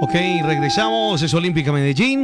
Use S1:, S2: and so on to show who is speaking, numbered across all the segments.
S1: Ok, regresamos. Es Olímpica Medellín.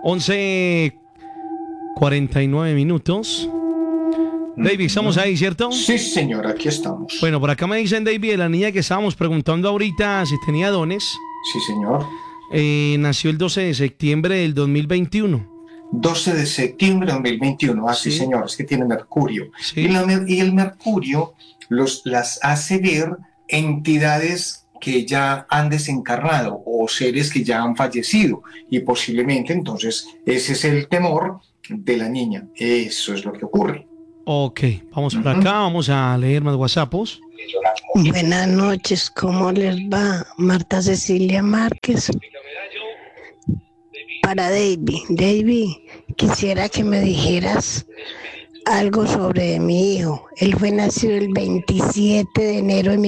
S1: 11:49 minutos. David, estamos ahí, ¿cierto?
S2: Sí, señor, aquí estamos.
S1: Bueno, por acá me dicen, David, de la niña que estábamos preguntando ahorita si tenía dones.
S2: Sí, señor.
S1: Nació el 12 de septiembre del 2021.
S2: 12 de septiembre de 2021. Ah, sí,
S1: Sí.
S2: señor, es que tiene Mercurio.
S1: Sí.
S2: Y el Mercurio las hace ver entidades que ya han desencarnado o seres que ya han fallecido. Y posiblemente, entonces, ese es el temor de la niña. Eso es lo que ocurre.
S1: Ok, vamos por acá, vamos a leer más WhatsAppos.
S3: Buenas noches, ¿cómo les va? Marta Cecilia Márquez. Para David. David, quisiera que me dijeras algo sobre mi hijo. Él fue nacido el 27 de enero de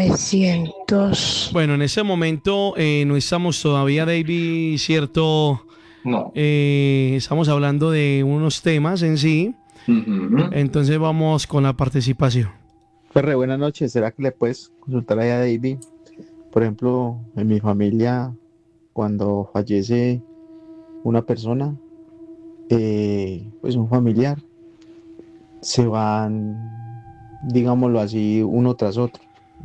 S3: 1900.
S1: Bueno, en ese momento no estamos todavía, David, ¿cierto?
S2: No.
S1: Estamos hablando de unos temas en sí. Entonces vamos con la participación.
S4: Ferre, buenas noches. ¿Será que le puedes consultar ahí a David? Por ejemplo, en mi familia, cuando fallece una persona, pues un familiar, se van, digámoslo así, uno tras otro.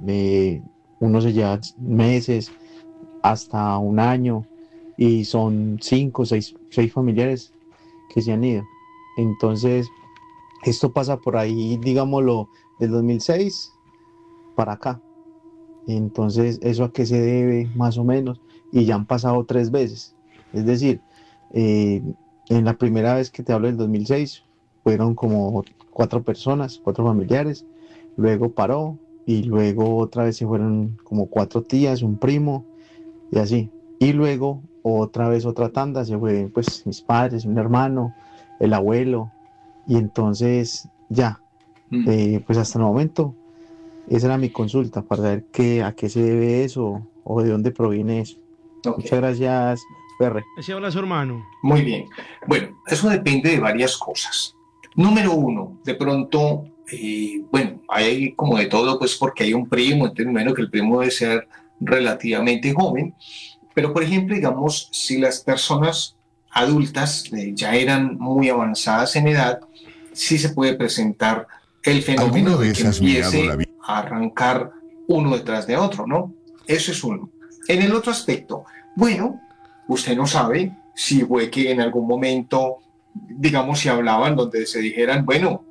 S4: Uno se lleva meses, hasta un año, y son 5 o 6 familiares que se han ido. Entonces, esto pasa por ahí, digámoslo, del 2006 para acá. Entonces, ¿eso a qué se debe más o menos? Y ya han pasado 3 veces. Es decir, en la primera vez que te hablo del 2006, fueron como 4 personas, 4 familiares. Luego paró y luego otra vez se fueron como 4 tías, un primo y así. Y luego otra vez otra tanda, se fue pues mis padres, un hermano, el abuelo. Y entonces ya, pues hasta el momento, esa era mi consulta para saber a qué se debe eso o de dónde proviene eso. Okay. Muchas gracias, Ferre.
S1: Ese habla su hermano.
S2: Muy bien. Bueno, eso depende de varias cosas. Número 1, de pronto, bueno, hay como de todo, pues porque hay un primo, entonces menos que el primo debe ser relativamente joven. Pero, por ejemplo, digamos, si las personas adultas ya eran muy avanzadas en edad, sí se puede presentar el fenómeno de que empiece a arrancar uno detrás de otro, ¿no? Eso es uno. En el otro aspecto, bueno, usted no sabe si fue que en algún momento, digamos, si hablaban donde se dijeran, bueno,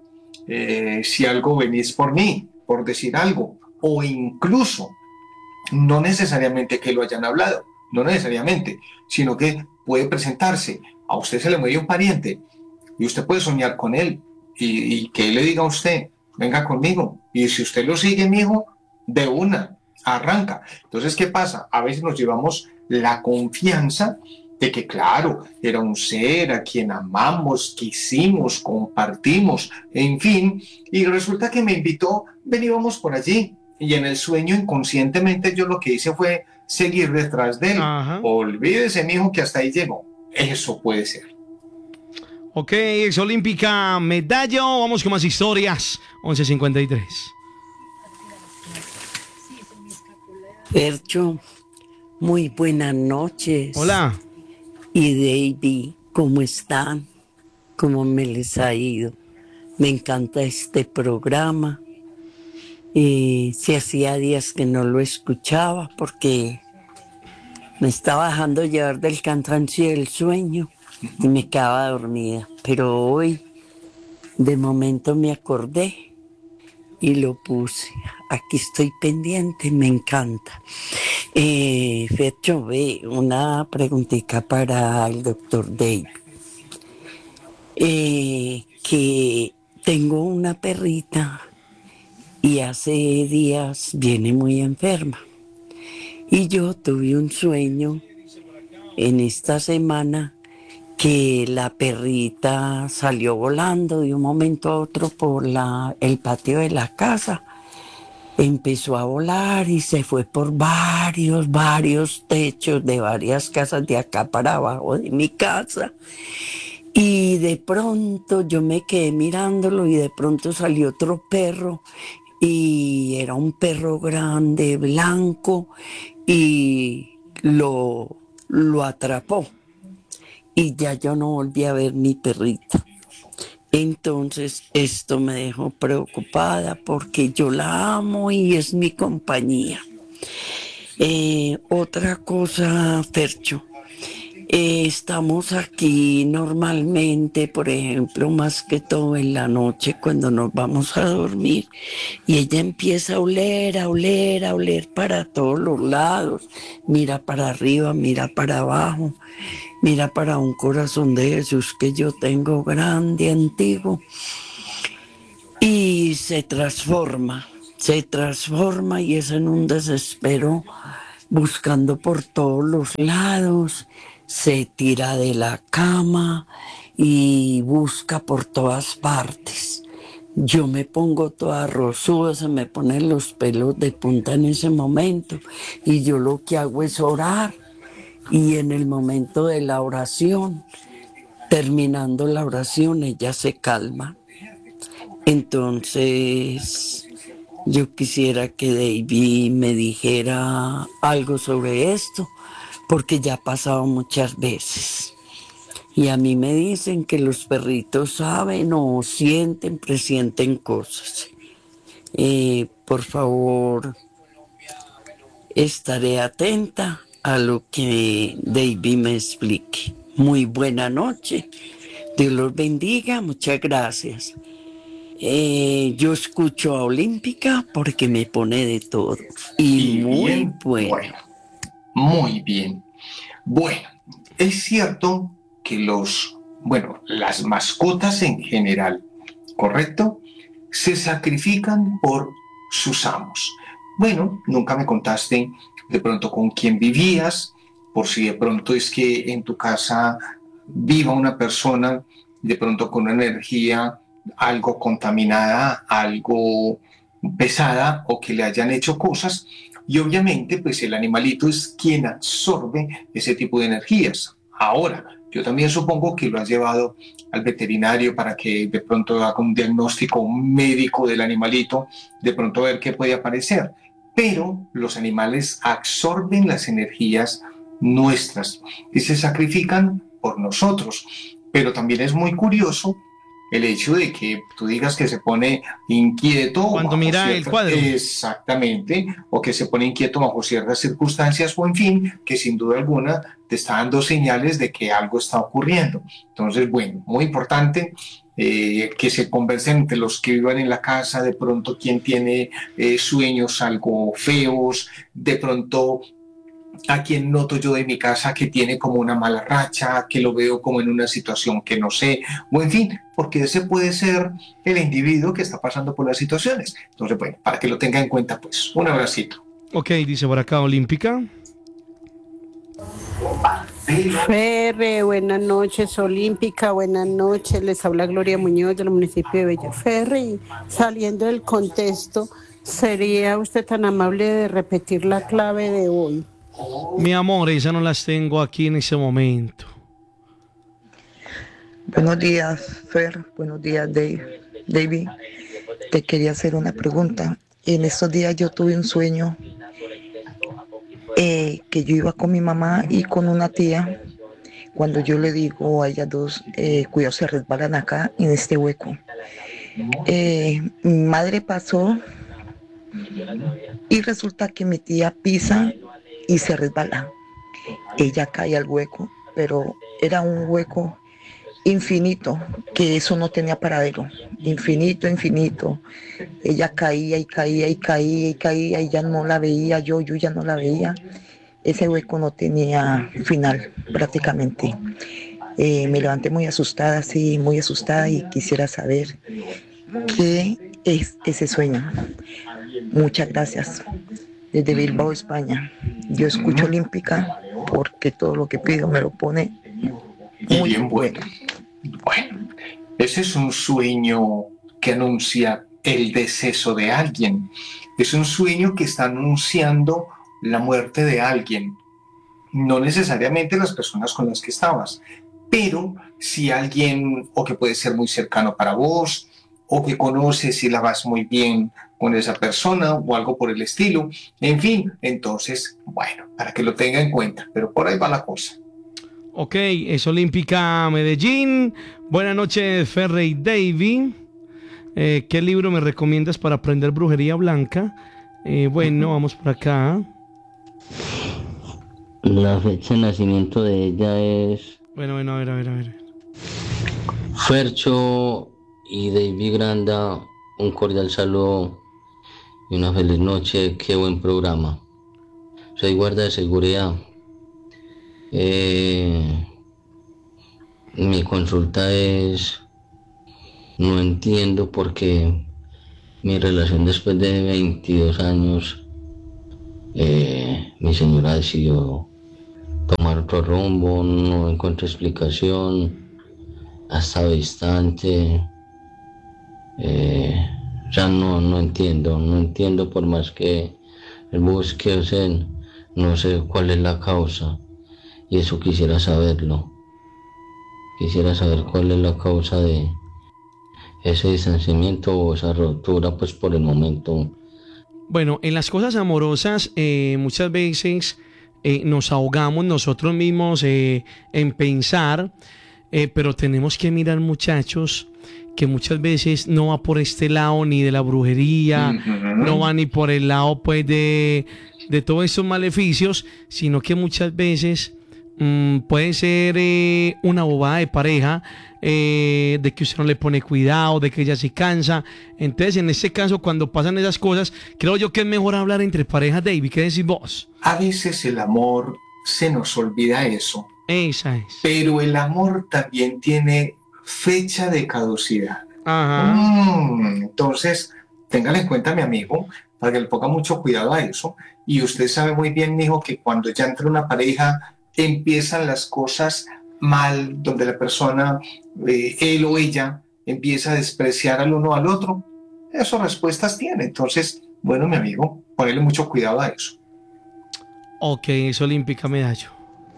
S2: si algo venís por mí, por decir algo, o incluso, no necesariamente que lo hayan hablado, no necesariamente, sino que puede presentarse, a usted se le muere un pariente y usted puede soñar con él y que él le diga a usted, venga conmigo, y si usted lo sigue, mijo, de una, arranca. Entonces, ¿qué pasa? A veces nos llevamos la confianza de que, claro, era un ser a quien amamos, quisimos, compartimos, en fin, y resulta que me invitó, veníamos por allí, y en el sueño inconscientemente yo lo que hice fue seguir detrás de él. Ajá. Olvídese, mijo, que hasta ahí llegó. Eso puede ser.
S1: Ok, ex olímpica Medallo. Vamos con más historias. 11:53.
S5: Percho, muy buenas noches.
S1: Hola.
S5: Y David, ¿cómo están? ¿Cómo me les ha ido? Me encanta este programa. Si hacía días que no lo escuchaba porque me estaba dejando llevar del cansancio y del sueño y me quedaba dormida. Pero hoy, de momento me acordé y lo puse. Aquí estoy pendiente, me encanta. Fercho, ve, una preguntita para el doctor Dave. Que tengo una perrita y hace días viene muy enferma. Y yo tuve un sueño en esta semana que la perrita salió volando de un momento a otro por el patio de la casa. Empezó a volar y se fue por varios techos de varias casas de acá para abajo de mi casa. Y de pronto yo me quedé mirándolo y de pronto salió otro perro y era un perro grande, blanco, y lo lo atrapó y ya yo no volví a ver mi perrita. Entonces esto me dejó preocupada porque yo la amo y es mi compañía. Otra cosa, Fercho, estamos aquí normalmente, por ejemplo, más que todo en la noche cuando nos vamos a dormir y ella empieza a oler, a oler, a oler para todos los lados, mira para arriba, mira para abajo, mira para un corazón de Jesús que yo tengo grande, antiguo, y se transforma y es en un desespero buscando por todos los lados, se tira de la cama y busca por todas partes. Yo me pongo toda rosuda, se me ponen los pelos de punta en ese momento y yo lo que hago es orar y en el momento de la oración, terminando la oración, ella se calma. Entonces, yo quisiera que David me dijera algo sobre esto, porque ya ha pasado muchas veces. Y a mí me dicen que los perritos saben o sienten, presienten cosas. Por favor, estaré atenta a lo que David me explique. Muy buena noche. Dios los bendiga. Muchas gracias. Yo escucho a Olímpica porque me pone de todo. Y muy
S2: bien,
S5: bueno.
S2: Muy bien. Bueno, es cierto que las mascotas en general, ¿correcto? Se sacrifican por sus amos. Bueno, nunca me contaste de pronto con quién vivías, por si de pronto es que en tu casa viva una persona de pronto con una energía algo contaminada, algo pesada o que le hayan hecho cosas y obviamente pues el animalito es quien absorbe ese tipo de energías. Ahora, yo también supongo que lo has llevado al veterinario para que de pronto haga un diagnóstico médico del animalito, de pronto ver qué puede aparecer. Pero los animales absorben las energías nuestras y se sacrifican por nosotros. Pero también es muy curioso el hecho de que tú digas que se pone inquieto
S1: cuando mira el cuadro.
S2: Exactamente, o que se pone inquieto bajo ciertas circunstancias, o en fin, que sin duda alguna te está dando señales de que algo está ocurriendo. Entonces, bueno, muy importante que se conversen entre los que vivan en la casa, de pronto quien tiene sueños algo feos, de pronto a quien noto yo de mi casa que tiene como una mala racha, que lo veo como en una situación que no sé, o en fin, porque ese puede ser el individuo que está pasando por las situaciones. Entonces, bueno, para que lo tenga en cuenta, pues, un abracito.
S1: Ok, dice por acá Olímpica.
S6: Ferre, buenas noches, Olímpica, buenas noches. Les habla Gloria Muñoz del municipio de Bellaferre. Saliendo del contexto, ¿sería usted tan amable de repetir la clave de hoy?
S1: Mi amor, esas no las tengo aquí en ese momento.
S7: Buenos días, Fer. Buenos días, David. Te quería hacer una pregunta. En estos días yo tuve un sueño que yo iba con mi mamá y con una tía. Cuando yo le digo a ellas dos, cuidado, se resbalan acá en este hueco. Mi madre pasó y resulta que mi tía pisa y se resbala. Ella cae al hueco, pero era un hueco infinito, que eso no tenía paradero, infinito. Ella caía y caía y caía y caía y ya no la veía, yo ya no la veía. Ese hueco no tenía final prácticamente. Me levanté muy asustada, sí, muy asustada, y quisiera saber qué es ese sueño. Muchas gracias. Desde Bilbao, España. Yo escucho Olímpica porque todo lo que pido me lo pone muy
S2: bien bueno. Bueno, ese es un sueño que anuncia el deceso de alguien. Es un sueño que está anunciando la muerte de alguien. No necesariamente las personas con las que estabas, pero si alguien, o que puede ser muy cercano para vos, o que conoces y la vas muy bien con esa persona o algo por el estilo. En fin, entonces, bueno, para que lo tenga en cuenta, pero por ahí va la cosa.
S1: Ok, es Olímpica Medellín. Buenas noches, Ferre y Davy. ¿Qué libro me recomiendas para aprender brujería blanca? Bueno, vamos por acá.
S8: La fecha de nacimiento de ella es...
S1: Bueno, a ver.
S8: Fercho y David Granda, un cordial saludo y una feliz noche. Qué buen programa. Soy guardia de seguridad. Mi consulta es... No entiendo por qué mi relación después de 22 años, mi señora decidió tomar otro rumbo, no encuentro explicación, ha estado distante, ya no entiendo por más que busque, o sea, no sé cuál es la causa, y eso quisiera saberlo, quisiera saber cuál es la causa de ese distanciamiento o esa ruptura, pues por el momento.
S1: Bueno, en las cosas amorosas muchas veces nos ahogamos nosotros mismos en pensar, pero tenemos que mirar, muchachos, que muchas veces no va por este lado ni de la brujería, no va ni por el lado pues de todos estos maleficios, sino que muchas veces puede ser una bobada de pareja, de que usted no le pone cuidado, de que ella se cansa. Entonces, en este caso, cuando pasan esas cosas, creo yo que es mejor hablar entre parejas. David, ¿qué decís vos?
S2: A veces el amor se nos olvida eso.
S1: Esa es.
S2: Pero el amor también tiene fecha de caducidad. Entonces, téngale en cuenta, mi amigo, para que le ponga mucho cuidado a eso. Y usted sabe muy bien, mijo, que cuando ya entra una pareja, empiezan las cosas mal, donde la persona, él o ella, empieza a despreciar al uno al otro. Esas respuestas tiene. Entonces, bueno, mi amigo, ponle mucho cuidado a eso.
S1: Ok, es Olímpica Medallo.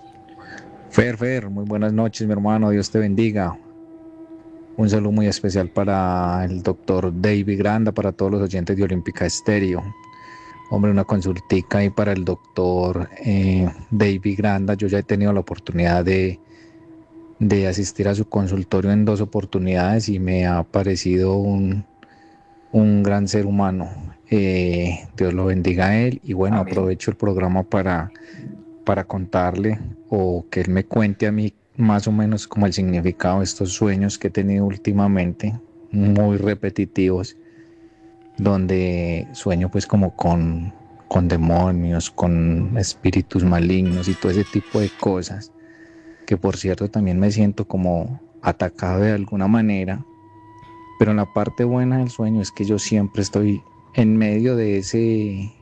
S4: Fer, muy buenas noches, mi hermano, Dios te bendiga. Un saludo muy especial para el doctor David Granda, para todos los oyentes de Olímpica Estéreo. Hombre, una consultica ahí para el doctor David Granda. Yo ya he tenido la oportunidad de asistir a su consultorio en 2 oportunidades y me ha parecido un gran ser humano. Dios lo bendiga a él. Y bueno, amén. Aprovecho el programa para contarle, o que él me cuente a mí más o menos como el significado de estos sueños que he tenido últimamente, muy repetitivos, donde sueño pues como con demonios, con espíritus malignos y todo ese tipo de cosas, que por cierto también me siento como atacado de alguna manera. Pero la parte buena del sueño es que yo siempre estoy en medio de ese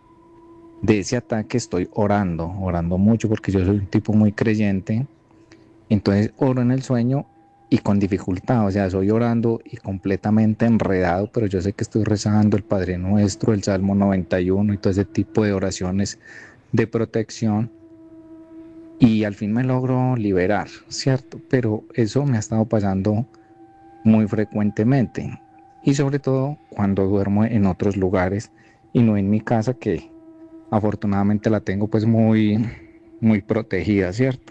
S4: ataque, estoy orando mucho, porque yo soy un tipo muy creyente. Entonces oro en el sueño y con dificultad, o sea, estoy orando y completamente enredado, pero yo sé que estoy rezando el Padre Nuestro, el Salmo 91 y todo ese tipo de oraciones de protección, y al fin me logro liberar, ¿cierto? Pero eso me ha estado pasando muy frecuentemente, y sobre todo cuando duermo en otros lugares y no en mi casa, que afortunadamente la tengo pues muy protegida, ¿cierto?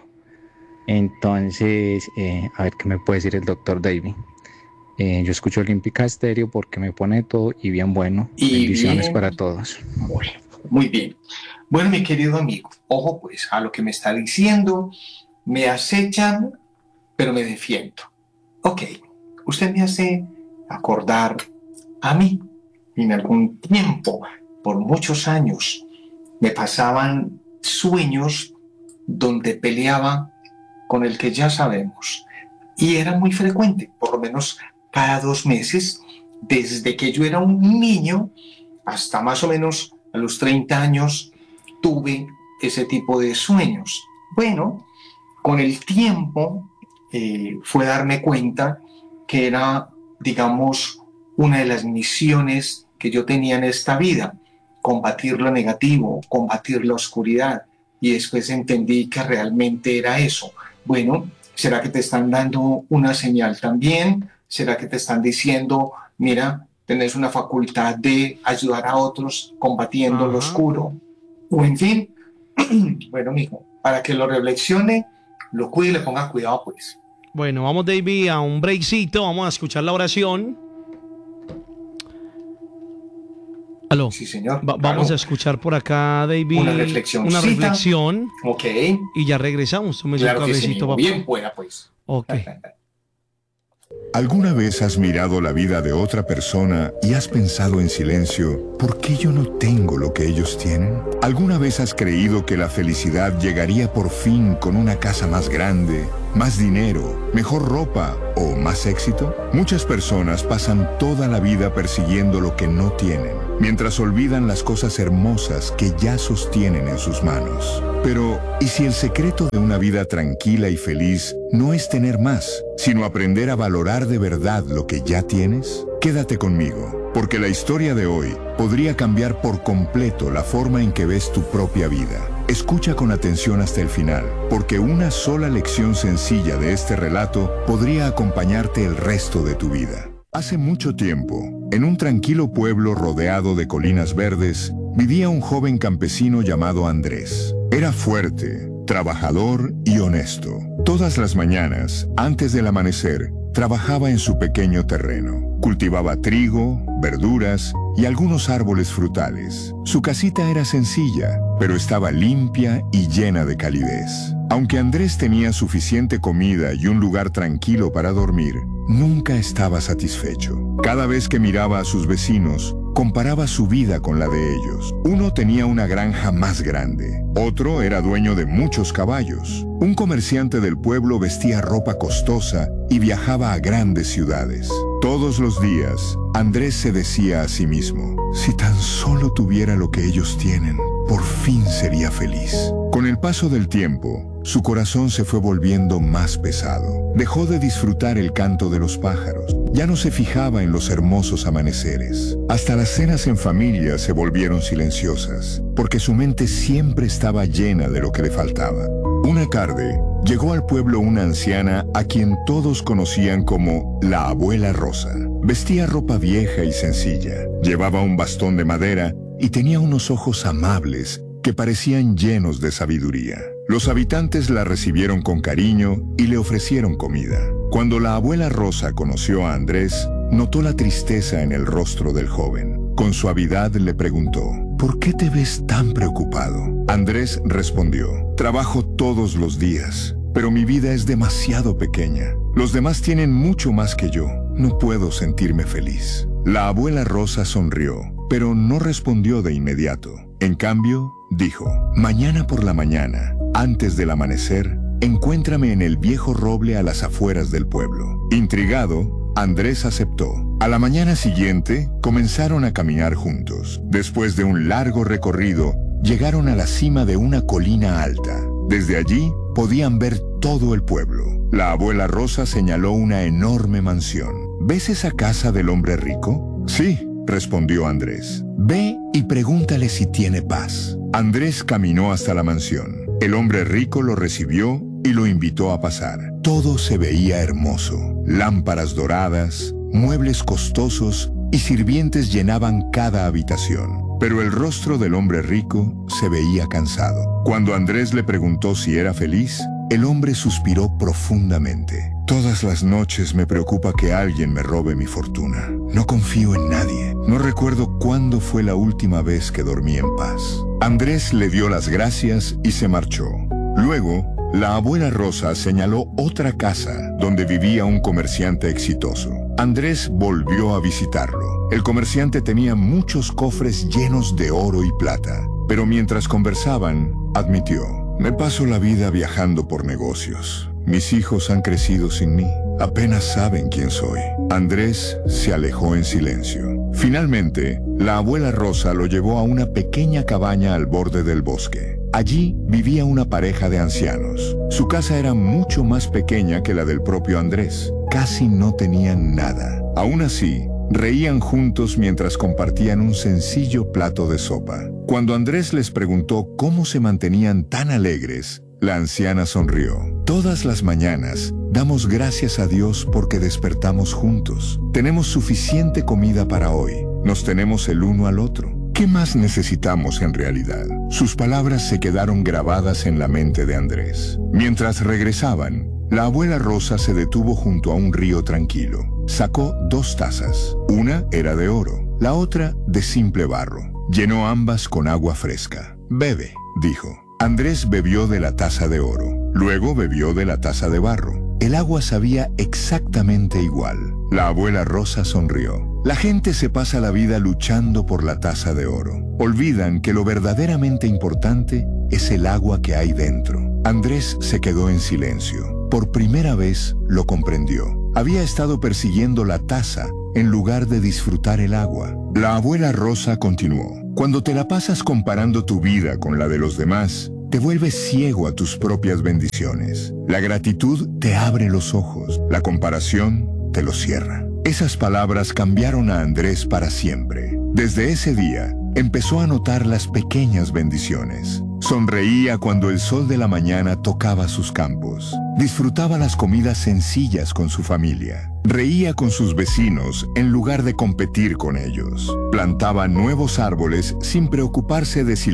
S4: Entonces, a ver qué me puede decir el doctor David. Yo escucho Olímpica Estéreo porque me pone todo y bien bueno. Y bendiciones para todos.
S2: Bueno, muy bien. Bueno, mi querido amigo, ojo pues a lo que me está diciendo. Me acechan, pero me defiendo. Ok, usted me hace acordar a mí. En algún tiempo, por muchos años, me pasaban sueños donde peleaba con el que ya sabemos, y era muy frecuente, por lo menos cada 2 meses, desde que yo era un niño hasta más o menos a los 30 años, tuve ese tipo de sueños. Bueno, con el tiempo fue darme cuenta que era, digamos, una de las misiones que yo tenía en esta vida, combatir lo negativo, combatir la oscuridad, y después entendí que realmente era eso. Bueno, ¿será que te están dando una señal también? ¿Será que te están diciendo, mira, tenés una facultad de ayudar a otros combatiendo lo
S1: Ajá.
S2: oscuro, o en fin, bueno, mijo, para que lo reflexione, lo cuide y le ponga cuidado, pues.
S1: Bueno, vamos, David, a un breakcito. Vamos a escuchar la oración. Aló.
S2: Sí, señor.
S1: Vamos a escuchar por acá, David,
S2: Una reflexión.
S1: una reflexión
S2: Ok.
S1: y ya regresamos. Tú me
S2: Claro que sí,
S1: cafecito,
S2: mijo.
S1: papá.
S2: Bien pueda, pues.
S1: Ok.
S9: ¿Alguna vez has mirado la vida de otra persona y has pensado en silencio, ¿por qué yo no tengo lo que ellos tienen? ¿Alguna vez has creído que la felicidad llegaría por fin con una casa más grande, más dinero, mejor ropa o más éxito? Muchas personas pasan toda la vida persiguiendo lo que no tienen, mientras olvidan las cosas hermosas que ya sostienen en sus manos. Pero, ¿y si el secreto de una vida tranquila y feliz no es tener más, sino aprender a valorar de verdad lo que ya tienes? Quédate conmigo, porque la historia de hoy podría cambiar por completo la forma en que ves tu propia vida. Escucha con atención hasta el final, porque una sola lección sencilla de este relato podría acompañarte el resto de tu vida. Hace mucho tiempo, en un tranquilo pueblo rodeado de colinas verdes, vivía un joven campesino llamado Andrés. Era fuerte, trabajador y honesto. Todas las mañanas, antes del amanecer, trabajaba en su pequeño terreno. Cultivaba trigo, verduras y algunos árboles frutales. Su casita era sencilla, pero estaba limpia y llena de calidez. Aunque Andrés tenía suficiente comida y un lugar tranquilo para dormir, nunca estaba satisfecho. Cada vez que miraba a sus vecinos, comparaba su vida con la de ellos. Uno tenía una granja más grande, otro era dueño de muchos caballos. Un comerciante del pueblo vestía ropa costosa y viajaba a grandes ciudades. Todos los días, Andrés se decía a sí mismo, si tan solo tuviera lo que ellos tienen, por fin sería feliz. Con el paso del tiempo, su corazón se fue volviendo más pesado. Dejó de disfrutar el canto de los pájaros. Ya no se fijaba en los hermosos amaneceres. Hasta las cenas en familia se volvieron silenciosas, porque su mente siempre estaba llena de lo que le faltaba. Una tarde, llegó al pueblo una anciana a quien todos conocían como la abuela Rosa. Vestía ropa vieja y sencilla, llevaba un bastón de madera y tenía unos ojos amables que parecían llenos de sabiduría. Los habitantes la recibieron con cariño y le ofrecieron comida. Cuando la abuela Rosa conoció a Andrés, notó la tristeza en el rostro del joven. Con suavidad le preguntó, ¿por qué te ves tan preocupado? Andrés respondió, trabajo todos los días, pero mi vida es demasiado pequeña. Los demás tienen mucho más que yo. No puedo sentirme feliz. La abuela Rosa sonrió, pero no respondió de inmediato. En cambio, dijo, mañana por la mañana, antes del amanecer, encuéntrame en el viejo roble a las afueras del pueblo. Intrigado, Andrés aceptó. A la mañana siguiente, comenzaron a caminar juntos. Después de un largo recorrido, llegaron a la cima de una colina alta. Desde allí, podían ver todo el pueblo. La abuela Rosa señaló una enorme mansión. ¿Ves esa casa del hombre rico? Sí, respondió Andrés. Ve y pregúntale si tiene paz. Andrés caminó hasta la mansión. El hombre rico lo recibió y lo invitó a pasar. Todo se veía hermoso. Lámparas doradas, muebles costosos y sirvientes llenaban cada habitación. Pero el rostro del hombre rico se veía cansado. Cuando Andrés le preguntó si era feliz, el hombre suspiró profundamente. Todas las noches me preocupa que alguien me robe mi fortuna. No confío en nadie. No recuerdo cuándo fue la última vez que dormí en paz. Andrés le dio las gracias y se marchó. Luego, la abuela Rosa señaló otra casa donde vivía un comerciante exitoso. Andrés volvió a visitarlo. El comerciante tenía muchos cofres llenos de oro y plata, pero mientras conversaban, admitió, me paso la vida viajando por negocios. Mis hijos han crecido sin mí. Apenas saben quién soy. Andrés se alejó en silencio. Finalmente, la abuela Rosa lo llevó a una pequeña cabaña al borde del bosque. Allí vivía una pareja de ancianos. Su casa era mucho más pequeña que la del propio Andrés. Casi no tenían nada. Aún así, reían juntos mientras compartían un sencillo plato de sopa. Cuando Andrés les preguntó cómo se mantenían tan alegres, la anciana sonrió. Todas las mañanas Damos gracias a Dios porque despertamos juntos. Tenemos suficiente comida para hoy. Nos tenemos el uno al otro. ¿Qué más necesitamos en realidad? Sus palabras se quedaron grabadas en la mente de Andrés. Mientras regresaban, la abuela Rosa se detuvo junto a un río tranquilo. Sacó 2 tazas. Una era de oro, la otra de simple barro. Llenó ambas con agua fresca. «Bebe», dijo. Andrés bebió de la taza de oro. Luego bebió de la taza de barro. El agua sabía exactamente igual. La abuela Rosa sonrió. La gente se pasa la vida luchando por la taza de oro. Olvidan que lo verdaderamente importante es el agua que hay dentro. Andrés se quedó en silencio. Por primera vez lo comprendió. Había estado persiguiendo la taza en lugar de disfrutar el agua. La abuela Rosa continuó. Cuando te la pasas comparando tu vida con la de los demás, te vuelves ciego a tus propias bendiciones. La gratitud te abre los ojos, la comparación te los cierra. Esas palabras cambiaron a Andrés para siempre. Desde ese día, empezó a notar las pequeñas bendiciones. Sonreía cuando el sol de la mañana tocaba sus campos. Disfrutaba las comidas sencillas con su familia. Reía con sus vecinos en lugar de competir con ellos. Plantaba nuevos árboles sin preocuparse de si